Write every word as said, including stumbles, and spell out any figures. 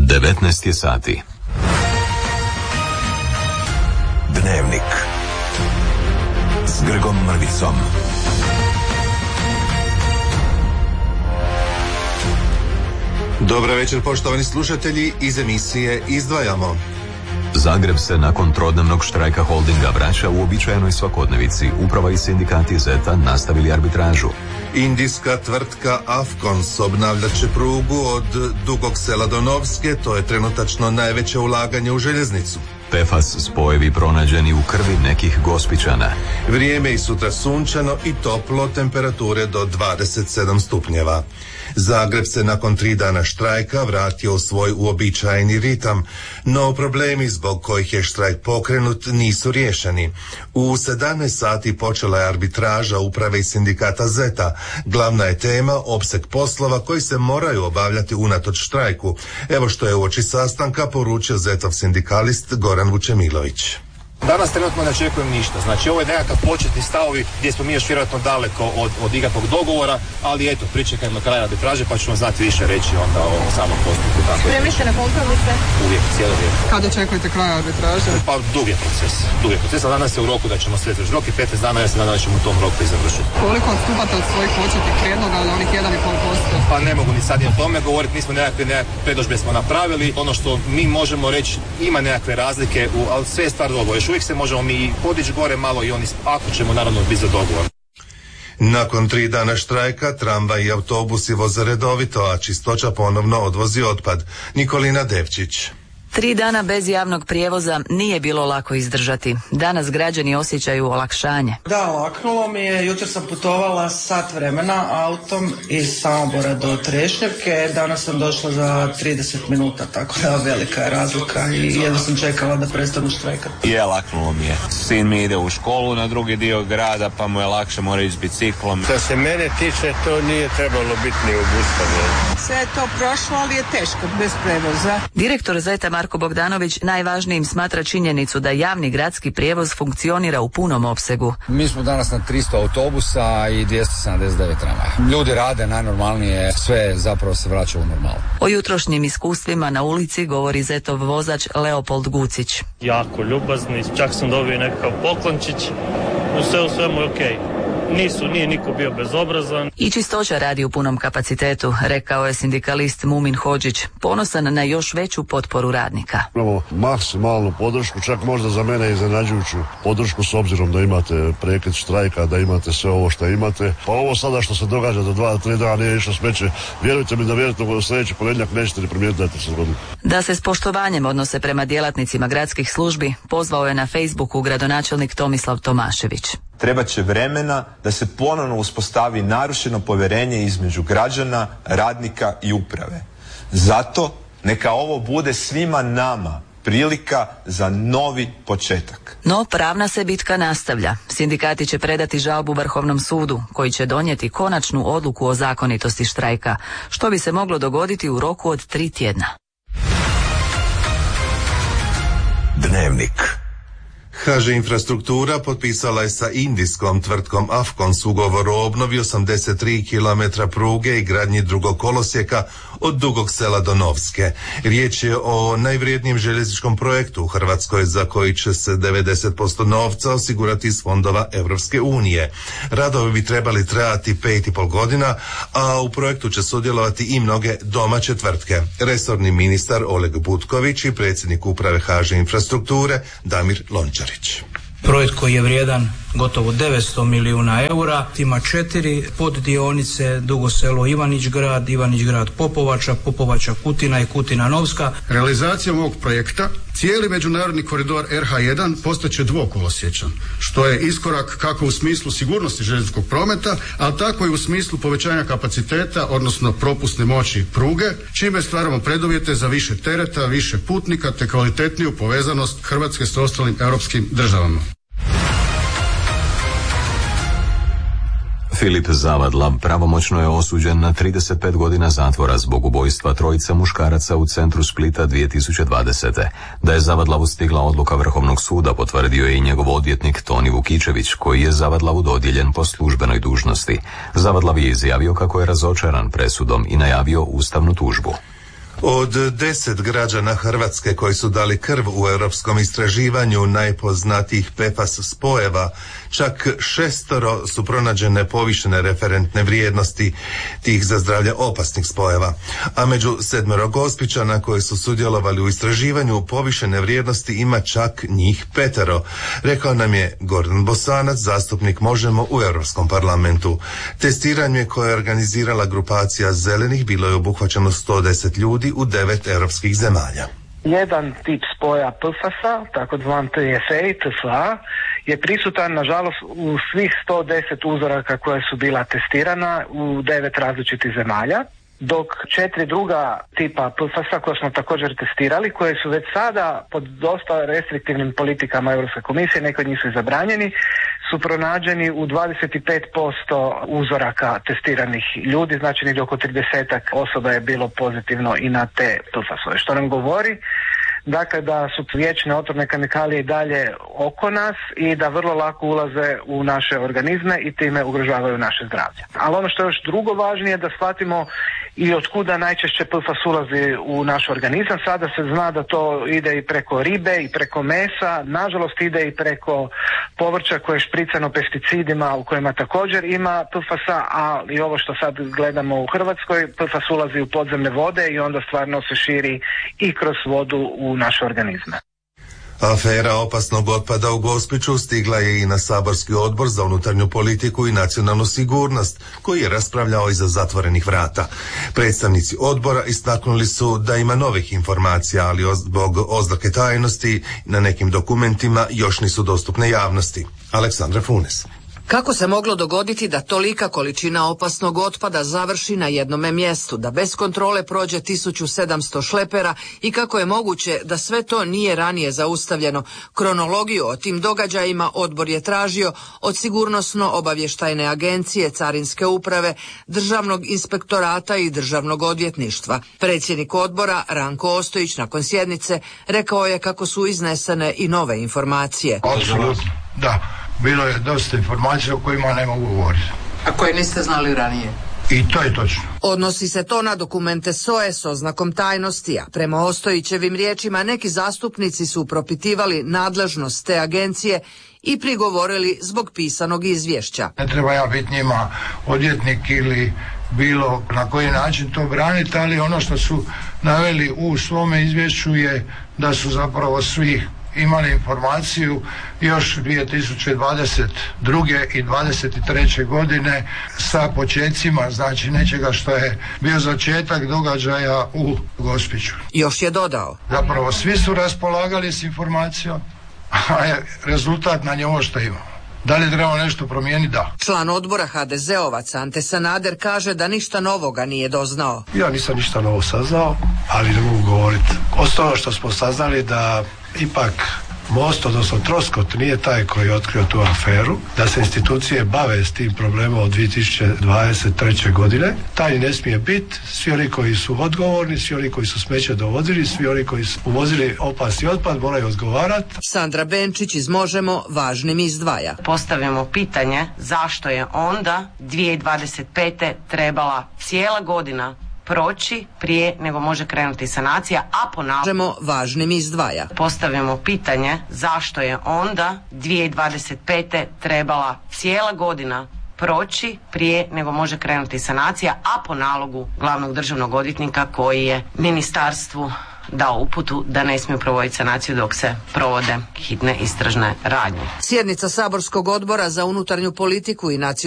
devetnaest je sati. Dnevnik s Grgom Mrvicom. Dobar večer, poštovani slušatelji, iz emisije Izdvajamo. Zagreb se nakon trodnevnog štrajka holdinga vraća u uobičajenoj svakodnevici. Uprava i sindikati Zeta nastavili arbitražu. Indijska tvrtka Afcons obnavljat će prugu od Dugog Sela do Novske, to je trenutačno najveće ulaganje u željeznicu. P F A S spojevi pronađeni u krvi nekih Gospićana. Vrijeme i sutra sunčano i toplo, temperature do dvadeset sedam stupnjeva. Zagreb se nakon tri dana štrajka vratio u svoj uobičajeni ritam, no problemi zbog kojih je štrajk pokrenut nisu riješeni. U sedamnaest sati počela je arbitraža uprave i sindikata Zeta. Glavna je tema opseg poslova koji se moraju obavljati unatoč štrajku. Evo što je uoči sastanka poručio Zetov sindikalist Goran Vučemilović. Danas trenutno ne očekujem ništa. Znači ovo je nekakav početni stavovi gdje smo mi još vjerojatno daleko od, od ikakvog dogovora, ali eto, pričekajmo kraj arbitraže pa ćemo znati više reći onda o samom postupku. Spremite na kompromise? Uvijek, cijelo vrijeme. Kada očekujete kraj arbitraže? Pa dug je proces. Dug je proces, ali danas je u roku da ćemo sve završiti. Rok je petnaest dana, ja se nadam da ćemo u tom roku i završiti. Koliko odstupate od svojih početnih prijedloga na onih jedan zarez pet posto? Pa ne mogu ni sad ni o tome govoriti, mi smo nekakve, nekakve predložbe smo napravili. Ono što mi možemo reći, ima nekakve razlike, u, ali sve je stvar dogovora. Još uvijek se možemo mi podići gore malo i oni, ako ćemo naravno biti za dogovor. Nakon tri dana štrajka, tramvaj i autobusi voze redovito, a Čistoća ponovno odvozi otpad. Nikolina Devčić. Tri dana bez javnog prijevoza nije bilo lako izdržati. Danas građani osjećaju olakšanje. Da, laknulo mi je. Jučer sam putovala sat vremena autom iz Samobora do Trešnjevke. Danas sam došla za trideset minuta, tako da velika je razlika i jedno sam čekala da prestanu štrajkati. Je, laknulo mi je. Sin mi ide u školu na drugi dio grada, pa mu je lakše, mora ići s biciklom. Što se mene tiče, to nije trebalo biti ni obustavljeno. Sve je to prošlo, ali je teško bez prevoza. Direktor Zeta Marko Bogdanović najvažnijim smatra činjenicu da javni gradski prijevoz funkcionira u punom opsegu. Mi smo danas na tristo autobusa i dvjesto sedamdeset devet tramvaja. Ljudi rade najnormalnije, sve zapravo se vraća u normalu. O jutrošnjim iskustvima na ulici govori Zetov vozač Leopold Gucić. Jako ljubazni, čak sam dobio nekakav poklončić, u sve u svemu je okej. Nisu, nije niko bio bezobrazan. I Čistoća radi u punom kapacitetu, rekao je sindikalist Mumin Hodžić, ponosan na još veću potporu radnika. Imamo maksimalnu podršku, čak možda za mene iznenađujuću podršku s obzirom da imate prekid štrajka, da imate sve ovo što imate. Pa ovo sada što se događa za dva, tri dana nije išlo smeće. Vjerujte mi da vjerujte u sljedeći ponedjeljak nećete ni primijetiti da se zgodilo. Da se s poštovanjem odnose prema djelatnicima gradskih službi, pozvao je na Facebooku gradonačelnik Tomislav Tomašević. Trebat će vremena da se ponovno uspostavi narušeno povjerenje između građana, radnika i uprave. Zato neka ovo bude svima nama prilika za novi početak. No pravna se bitka nastavlja. Sindikati će predati žalbu Vrhovnom sudu, koji će donijeti konačnu odluku o zakonitosti štrajka, što bi se moglo dogoditi u roku od tri tjedna. Dnevnik. H Ž Infrastruktura potpisala je sa indijskom tvrtkom Afcons ugovor o obnovi osamdeset tri kilometra pruge i gradnji drugog kolosijeka od Dugog Sela do Novske. Riječ je o najvrijednijem željezničkom projektu u Hrvatskoj za koji će se devedeset posto novca osigurati iz fondova Europske unije. Radovi bi trebali trajati pet i pol godina, a u projektu će sudjelovati i mnoge domaće tvrtke. Resorni ministar Oleg Butković i predsjednik uprave H Ž Infrastrukture Damir Lončarić. Projekt koji je vrijedan gotovo devetsto milijuna eura, ima četiri poddionice, Dugo Selo Ivanić Grad, Ivanić Grad Popovača, Popovača Kutina i Kutina Novska. Realizacijom ovog projekta cijeli međunarodni koridor R H jedan postaće dvokolosječan, što je iskorak kako u smislu sigurnosti željezničkog prometa, ali tako i u smislu povećanja kapaciteta, odnosno propusne moći pruge, čime stvaramo preduvjete za više tereta, više putnika te kvalitetniju povezanost Hrvatske s ostalim europskim državama. Filip Zavadlav pravomoćno je osuđen na trideset pet godina zatvora zbog ubojstva trojice muškaraca u centru Splita dvije tisuće dvadesete. Da je Zavadlavu stigla odluka Vrhovnog suda potvrdio je i njegov odvjetnik Toni Vukičević, koji je Zavadlavu dodijeljen po službenoj dužnosti. Zavadlav je izjavio kako je razočaran presudom i najavio ustavnu tužbu. Od deset građana Hrvatske koji su dali krv u europskom istraživanju najpoznatijih P F A S spojeva, čak šestoro su pronađene povišene referentne vrijednosti tih za zdravlje opasnih spojeva, a među sedmero Gospićana koji su sudjelovali u istraživanju povišene vrijednosti ima čak njih petero, rekao nam je Gordan Bosanac, zastupnik Možemo u Europskom parlamentu. Testiranje koje je organizirala grupacija Zelenih bilo je obuhvaćeno sto deset ljudi u devet europskih zemalja. Jedan tip spoja P F A S-a, takozvan T F A, T F A, je prisutan nažalost u svih sto deset uzoraka koja su bila testirana u devet različitih zemalja, dok četiri druga tipa P F A S-a koja smo također testirali, koje su već sada pod dosta restriktivnim politikama Europske komisije, neki od njih su i zabranjeni, su pronađeni u dvadeset pet posto uzoraka testiranih ljudi, znači negdje oko tridesetak osoba je bilo pozitivno i na te P F A S-ove, što nam govori dakle da su vječne otrovne kemikalije i dalje oko nas i da vrlo lako ulaze u naše organizme i time ugrožavaju naše zdravlje. Ali ono što je još drugo važnije je da shvatimo i od kuda najčešće P F A S ulazi u naš organizam. Sada se zna da to ide i preko ribe i preko mesa, nažalost ide i preko povrća koje je špricano pesticidima u kojima također ima P F A S-a, ali ovo što sad gledamo u Hrvatskoj, P F A S ulazi u podzemne vode i onda stvarno se širi i kroz vodu u naše organizme. Afera opasnog otpada u Gospiću stigla je i na saborski odbor za unutarnju politiku i nacionalnu sigurnost, koji je raspravljao iza zatvorenih vrata. Predstavnici odbora istaknuli su da ima novih informacija, ali zbog oznake tajnosti na nekim dokumentima još nisu dostupne javnosti. Aleksandra Funes. Kako se moglo dogoditi da tolika količina opasnog otpada završi na jednome mjestu, da bez kontrole prođe tisuću sedamsto šlepera i kako je moguće da sve to nije ranije zaustavljeno? Kronologiju o tim događajima odbor je tražio od Sigurnosno-obavještajne agencije, Carinske uprave, Državnog inspektorata i Državnog odvjetništva. Predsjednik odbora Ranko Ostojić nakon sjednice rekao je kako su iznesene i nove informacije. Apsolutno, da. Bilo je dosta informacija o kojima ne mogu govoriti. A koje niste znali ranije? I to je točno. Odnosi se to na dokumente S O E s oznakom tajnosti, a prema Ostojićevim riječima neki zastupnici su propitivali nadležnost te agencije i prigovorili zbog pisanog izvješća. Ne treba ja biti njima odvjetnik ili bilo na koji način to braniti, ali ono što su naveli u svome izvješću je da su zapravo svi imali informaciju još dvije tisuće dvadeset druge i dvadeset treće godine sa počecima, znači nečega što je bio začetak događaja u Gospiću. Još je dodao. Zapravo svi su raspolagali s informacijom, a je rezultat na nje ovo što imamo. Da li treba nešto promijeniti? Da. Član odbora ha de zeovac Ante Sanader kaže da ništa novoga nije doznao. Ja nisam ništa novo saznao, ali ne mogu govoriti. Osnovno što smo saznali da ipak Most, odnosno Troskot, nije taj koji je otkrio tu aferu, da se institucije bave s tim problemom od dvije tisuće dvadeset treće godine. Taj ne smije biti. Svi oni koji su odgovorni, svi oni koji su smeće dovodili, svi oni koji su uvozili opasni otpad moraju odgovarati. Sandra Benčić iz Možemo važnim izdvaja. Postavljamo pitanje zašto je onda dvije tisuće dvadeset pete trebala cijela godina proći prije nego može krenuti sanacija, a ponavljamo važnim izdvaja. Postavljamo pitanje zašto je onda dvije tisuće dvadeset pete trebala cijela godina proći prije nego može krenuti sanacija, a po nalogu glavnog državnog odvjetnika koji je ministarstvu dao uputu da ne smiju provoditi sanaciju dok se provode hitne istražne radnje. Sjednica saborskog odbora za unutarnju politiku i nacionalnu